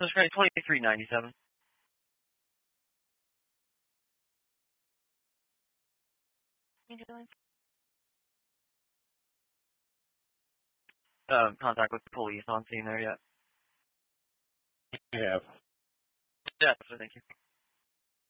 That's great. 2397. Contact with the police on scene there yet? I have. Yeah, thank you.